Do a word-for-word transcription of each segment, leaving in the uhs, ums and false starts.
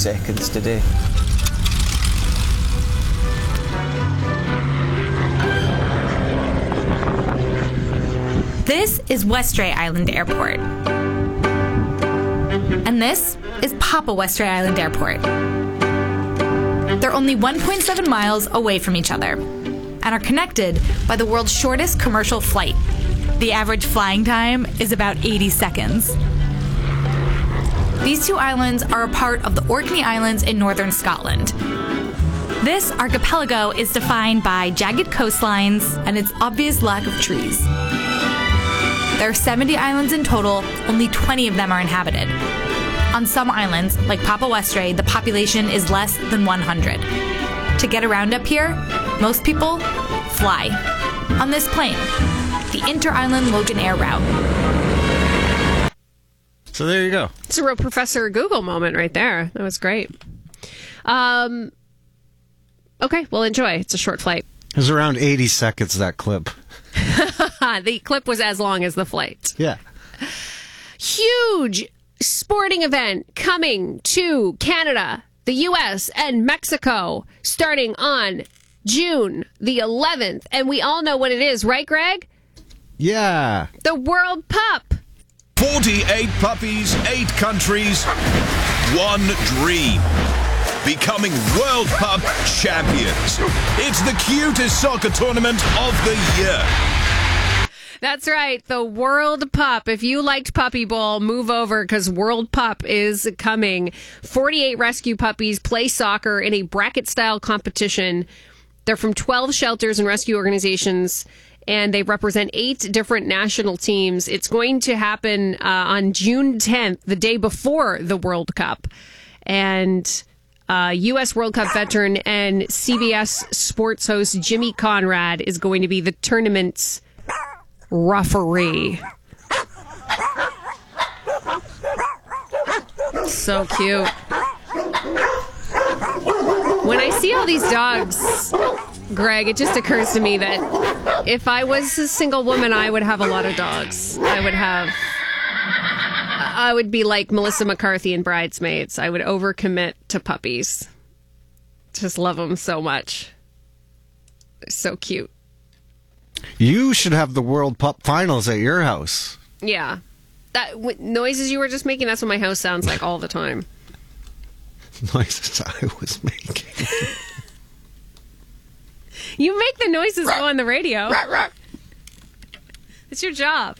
seconds today. This is Westray Island Airport. And this is Papa Westray Island Airport. They're only one point seven miles away from each other and are connected by the world's shortest commercial flight. The average flying time is about eighty seconds. These two islands are a part of the Orkney Islands in northern Scotland. This archipelago is defined by jagged coastlines and its obvious lack of trees. There are seventy islands in total, only twenty of them are inhabited. On some islands, like Papa Westray, the population is less than one hundred. To get around up here, most people fly on this plane, the Inter-Island Loganair route. So there you go. It's a real Professor Google moment right there. That was great. Um, okay, well, enjoy. It's a short flight. It was around eighty seconds, that clip. The clip was as long as the flight. Yeah. Huge sporting event coming to Canada, the U S, and Mexico starting on June the eleventh. And we all know what it is, right, Greg? Yeah. The World Pup. forty-eight puppies, eight countries, one dream. Becoming World Pup champions. It's the cutest soccer tournament of the year. That's right, the World Pup. If you liked Puppy Bowl, move over because World Pup is coming. forty-eight rescue puppies play soccer in a bracket-style competition. They're from twelve shelters and rescue organizations, and they represent eight different national teams. It's going to happen uh, on June tenth, the day before the World Cup. And uh, U S World Cup veteran and C B S sports host Jimmy Conrad is going to be the tournament's referee. So cute. When I see all these dogs, Greg, it just occurs to me that if I was a single woman, I would have a lot of dogs. I would have... I would be like Melissa McCarthy in Bridesmaids. I would overcommit to puppies. Just love them so much. They're so cute. You should have the World Pup Finals at your house. Yeah. That w- noises you were just making, that's what my house sounds like all the time. Noises I was making. You make the noises go on the radio. It's your job.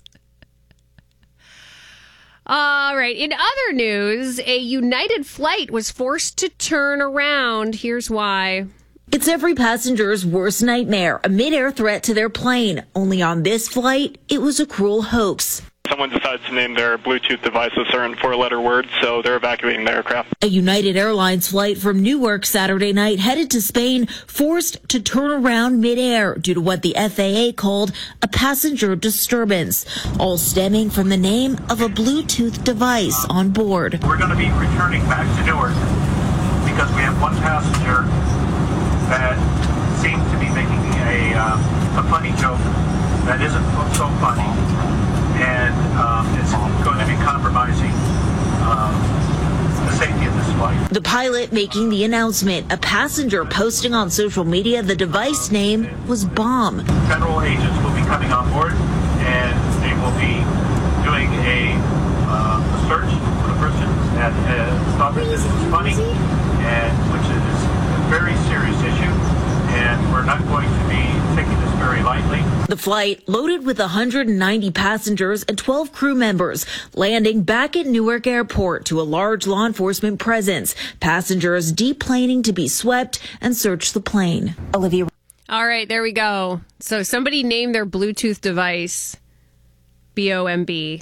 All right. In other news, a United flight was forced to turn around. Here's why. It's every passenger's worst nightmare, a mid-air threat to their plane. Only on this flight, it was a cruel hoax. Someone decides to name their Bluetooth device a certain four-letter word, so they're evacuating the aircraft. A United Airlines flight from Newark Saturday night headed to Spain forced to turn around midair due to what the F A A called a passenger disturbance, all stemming from the name of a Bluetooth device on board. We're going to be returning back to Newark because we have one passenger that seems to be making a, uh, a funny joke that isn't so funny. And um, it's going to be compromising um, the safety of this flight. The pilot making the announcement, a passenger posting on social media the device name was Bomb. Federal agents will be coming on board, and they will be doing a, uh, a search for the person that uh, thought that this was funny, and which is a very serious issue, and we're not going to be taking this very lightly. The flight, loaded with one hundred ninety passengers and twelve crew members, landing back at Newark Airport to a large law enforcement presence. Passengers deplaning to be swept and search the plane. Olivia. All right, there we go. So somebody named their Bluetooth device B O M B.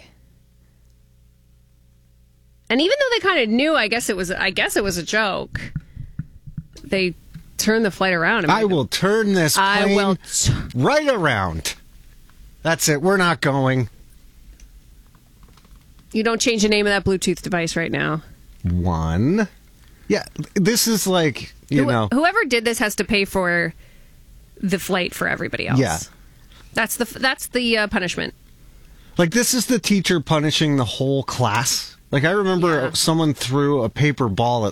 And even though they kind of knew, I guess it was I guess it was a joke. They turn the flight around. I will turn this plane I will t- right around. That's it. We're not going. You don't change the name of that Bluetooth device right now. One. Yeah, this is like, you Who, know. Whoever did this has to pay for the flight for everybody else. Yeah. That's the that's the uh, punishment. Like, this is the teacher punishing the whole class. Like, I remember Yeah. someone threw a paper ball